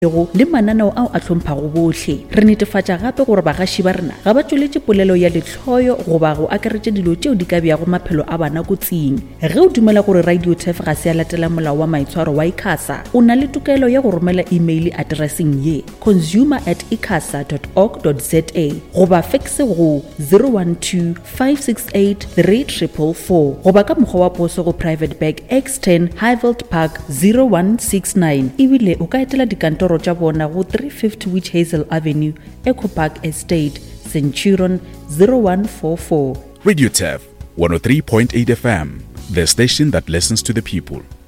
le mananeo ao a tlhomphago bohle. Re netefatša gape gore bagaši ba rena ga ba tšweletše polelo ya letlhoyo goba go akaretša dilo tšeo di ka beago maphelo a bana kotsing. Ge o dumela gore Radio TEF ga se a latela molao wa maitshwaro wa ICASA, o na le tokelo ya go romela email addressing ye consumer@icasa.org.za goba faxe go 012 568 3444 goba ka mokgwa wa poso go Private Bag X10 Highveld Park 0169. Ebile o ka etela dikantoro tša bona go 350 Witch Hazel Avenue, Echo Park Estate, Centurion 0144. Radio TEF 103.8 FM, the station that listens to the people.